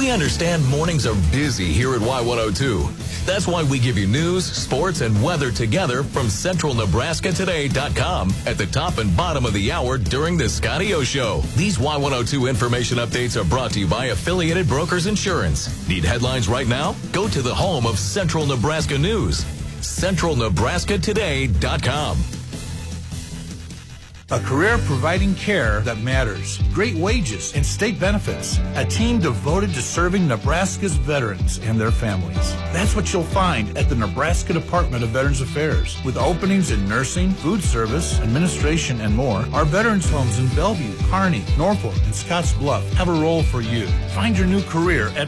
We understand mornings are busy here at Y102. That's why we give you news, sports, and weather together from CentralNebraskaToday.com at the top and bottom of the hour during the Scotty O Show. These Y102 information updates are brought to you by Affiliated Brokers Insurance. Need headlines right now? Go to the home of Central Nebraska News, CentralNebraskaToday.com. A career providing care that matters, great wages, and state benefits. A team devoted to serving Nebraska's veterans and their families. That's what you'll find at the Nebraska Department of Veterans Affairs. With openings in nursing, food service, administration, and more, our veterans homes in Bellevue, Kearney, Norfolk, and Scotts Bluff have a role for you. Find your new career at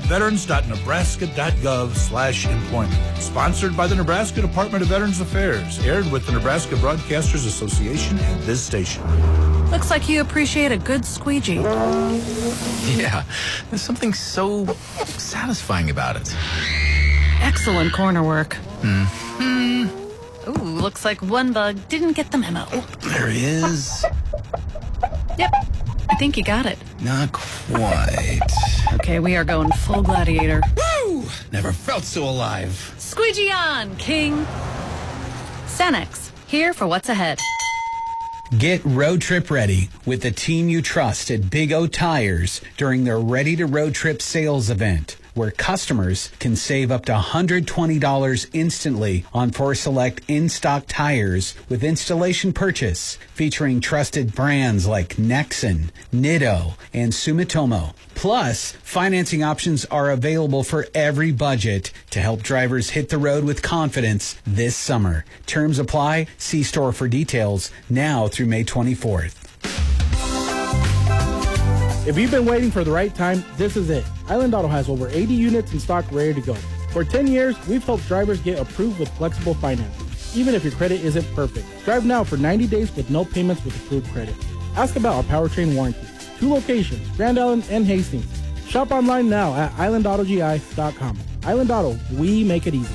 veterans.nebraska.gov/employment. Sponsored by the Nebraska Department of Veterans Affairs. Aired with the Nebraska Broadcasters Association and this station. Looks like you appreciate a good squeegee. Yeah, there's something so satisfying about it. Excellent corner work. Mm-hmm. Ooh, looks like one bug didn't get the memo. Oh, there he is. Yep, I think you got it. Not quite. Okay, we are going full gladiator. Woo! Never felt so alive. Squeegee on, King. Cenex, here for what's ahead. Get road trip ready with the team you trust at Big O Tires during their Ready to Road Trip sales event, where customers can save up to $120 instantly on 4 select in-stock tires with installation purchase, featuring trusted brands like Nexen, Nitto, and Sumitomo. Plus, financing options are available for every budget to help drivers hit the road with confidence this summer. Terms apply. See store for details now through May 24th. If you've been waiting for the right time, this is it. Island Auto has over 80 units in stock ready to go. For 10 years, we've helped drivers get approved with flexible financing, even if your credit isn't perfect. Drive now for 90 days with no payments with approved credit. Ask about our powertrain warranty. 2 locations, Grand Island and Hastings. Shop online now at islandautogi.com. Island Auto, we make it easy.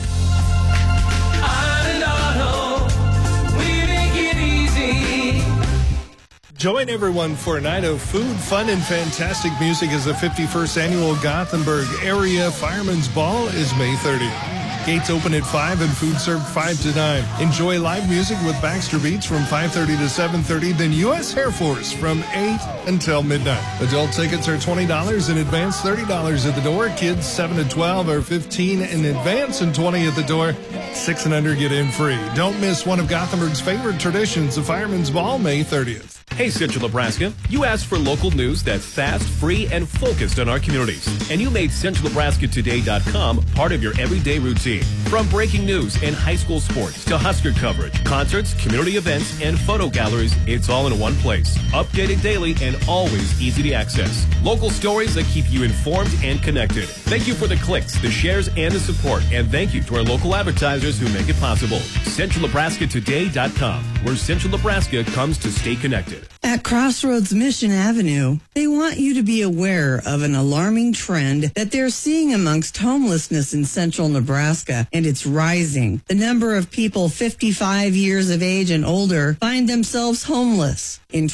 Island Auto, we make it easy. Join everyone for a night of food, fun, and fantastic music as the 51st Annual Gothenburg Area Firemen's Ball is May 30th. Gates open at 5 and food served 5 to 9. Enjoy live music with Baxter Beats from 5:30 to 7:30, then U.S. Air Force from 8 until midnight. Adult tickets are $20 in advance, $30 at the door. Kids 7 to 12 are $15 in advance and $20 at the door. 6 and under get in free. Don't miss one of Gothenburg's favorite traditions, the Firemen's Ball, May 30th. Hey, Central Nebraska. You asked for local news that's fast, free, and focused on our communities. And you made CentralNebraskaToday.com part of your everyday routine. From breaking news and high school sports to Husker coverage, concerts, community events, and photo galleries, it's all in one place. Updated daily and always easy to access. Local stories that keep you informed and connected. Thank you for the clicks, the shares, and the support. And thank you to our local advertisers who make it possible. CentralNebraskaToday.com, where Central Nebraska comes to stay connected. At Crossroads Mission Avenue, they want you to be aware of an alarming trend that they're seeing amongst homelessness in central Nebraska, and it's rising. The number of people 55 years of age and older find themselves homeless. In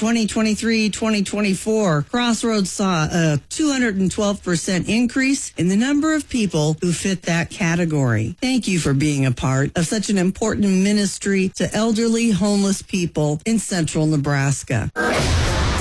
2023-2024, Crossroads saw a 212% increase in the number of people who fit that category. Thank you for being a part of such an important ministry to elderly homeless people in central Nebraska.